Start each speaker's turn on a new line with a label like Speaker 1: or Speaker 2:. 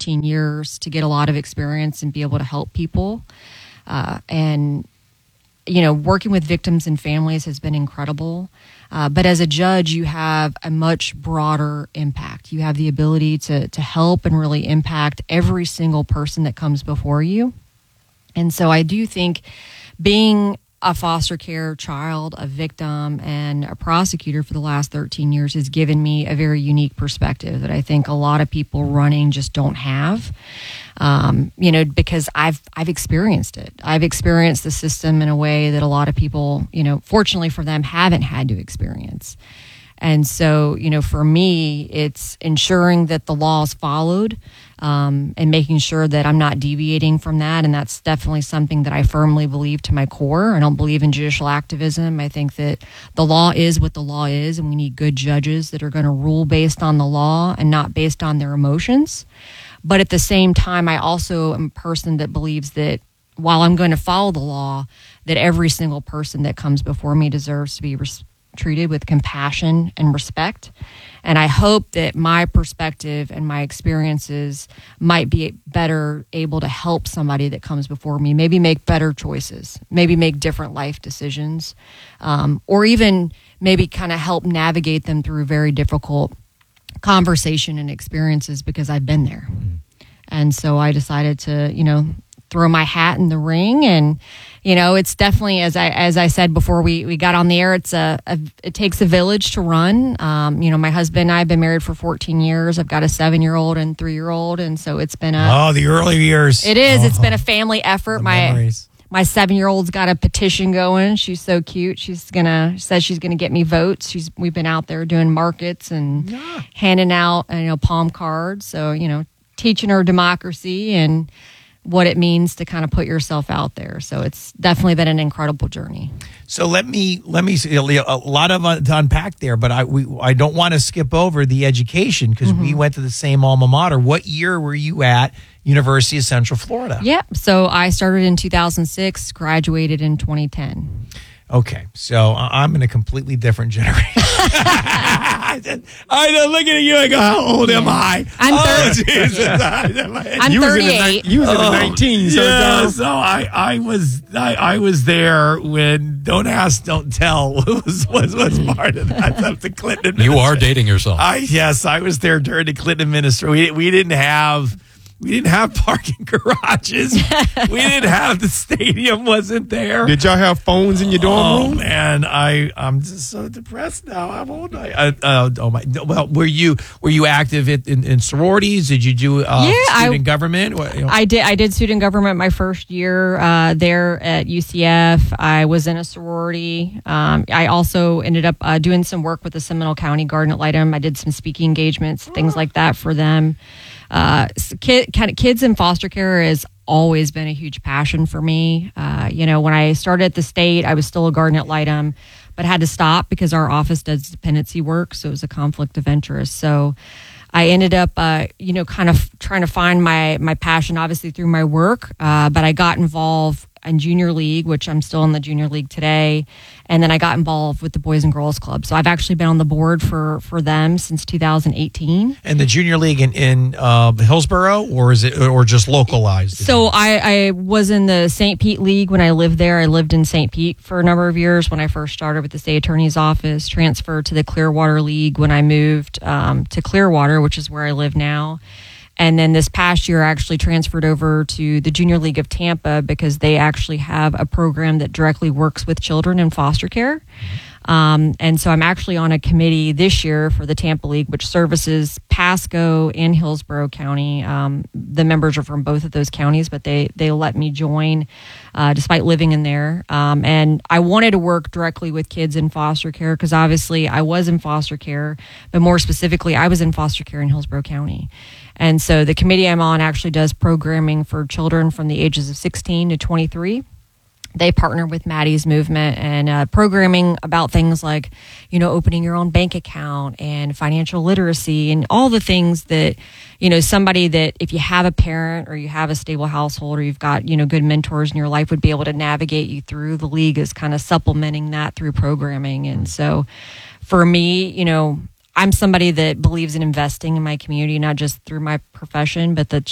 Speaker 1: 13 years to get a lot of experience and be able to help people. And working with victims and families has been incredible. But as a judge, you have a much broader impact. You have the ability to help and really impact every single person that comes before you. And so I do think being a foster care child, a victim, and a prosecutor for the last 13 years has given me a very unique perspective that I think a lot of people running just don't have. Because I've experienced it. I've experienced the system in a way that a lot of people, fortunately for them, haven't had to experience. And so, for me, it's ensuring that the law is followed, and making sure that I'm not deviating from that. And that's definitely something that I firmly believe to my core. I don't believe in judicial activism. I think that the law is what the law is, and we need good judges that are going to rule based on the law and not based on their emotions. But at the same time, I also am a person that believes that while I'm going to follow the law, that every single person that comes before me deserves to be treated with compassion and respect. And I hope that my perspective and my experiences might be better able to help somebody that comes before me, maybe make better choices, maybe make different life decisions, or even maybe kind of help navigate them through very difficult conversation and experiences because I've been there. And so I decided to, throw my hat in the ring. And, it's definitely, as I said before we got on the air, it takes a village to run. My husband and I have been married for 14 years. I've got a 7-year-old and 3-year-old. And so it's been
Speaker 2: the early years.
Speaker 1: It is. It's been a family effort.
Speaker 2: My
Speaker 1: 7-year-old's got a petition going. She's so cute. Says she's gonna get me votes. We've been out there doing markets and handing out, palm cards. So, teaching her democracy and what it means to kind of put yourself out there. So it's definitely been an incredible journey.
Speaker 2: So let me see a lot of to unpack there, but I don't want to skip over the education because we went to the same alma mater. What year were you at University of Central Florida?
Speaker 1: Yep. So I started in 2006, graduated in 2010.
Speaker 2: Okay, so I'm in a completely different generation. I look at you. I go, how old am I?
Speaker 1: I'm 30.
Speaker 2: Jesus!
Speaker 1: I'm 38.
Speaker 3: You was in the 19s.
Speaker 2: Yeah, so I was there when Don't Ask, Don't Tell was part of that. Of the Clinton administration.
Speaker 4: You are dating yourself.
Speaker 2: Yes, I was there during the Clinton administration. We didn't have parking garages. We didn't have the stadium. Wasn't there?
Speaker 3: Did y'all have phones in your dorm room?
Speaker 2: Oh man, I'm just so depressed now. How old Well, were you active in sororities? Did you do student government?
Speaker 1: I did student government my first year there at UCF. I was in a sorority. I also ended up doing some work with the Seminole County Garden at Lightham. I did some speaking engagements, things like that for them. Kids in foster care has always been a huge passion for me. When I started at the state, I was still a garden at Lightham, but had to stop because our office does dependency work, so it was a conflict of interest. So I ended up, kind of trying to find my passion, obviously through my work, but I got involved in junior league, which I'm still in the junior league today. And then I got involved with the Boys and Girls Club. So I've actually been on the board for them since 2018.
Speaker 2: And the junior league in Hillsborough, or just localized?
Speaker 1: So I was in the St. Pete League when I lived there. I lived in St. Pete for a number of years when I first started with the state attorney's office, transferred to the Clearwater League when I moved to Clearwater, which is where I live now. And then this past year, I actually transferred over to the Junior League of Tampa because they actually have a program that directly works with children in foster care. And so I'm actually on a committee this year for the Tampa League, which services Pasco and Hillsborough County. The members are from both of those counties, but they let me join despite living in there. And I wanted to work directly with kids in foster care because obviously I was in foster care, but more specifically, I was in foster care in Hillsborough County. And so the committee I'm on actually does programming for children from the ages of 16 to 23. They partner with Maddie's movement and programming about things like, opening your own bank account and financial literacy and all the things that, somebody that if you have a parent or you have a stable household or you've got, good mentors in your life would be able to navigate you through. The league is kind of supplementing that through programming. And so for me, I'm somebody that believes in investing in my community, not just through my profession, but the